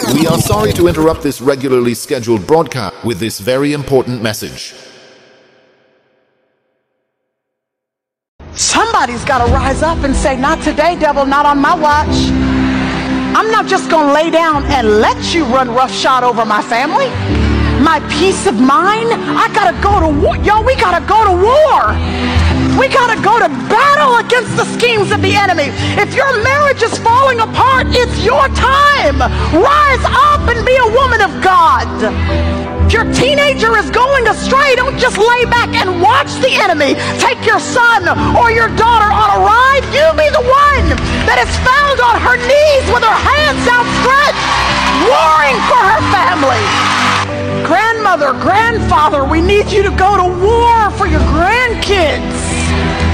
We are sorry to interrupt this regularly scheduled broadcast with this very important message. Somebody's got to rise up and say, not today, devil, not on my watch. I'm not just going to lay down and let you run roughshod over my family. My peace of mind, I got to go to war. Yo, we got to go to war. We got to go to battle against the schemes of the enemy. If your marriage is falling apart, it's your time. Rise up and be a woman of God. If your teenager is going astray, don't just lay back and watch the enemy take your son or your daughter on a ride. You be the one that is found on her knees with her hands outstretched, warring for her family. Grandmother, grandfather, we need you to go to war for your grandkids.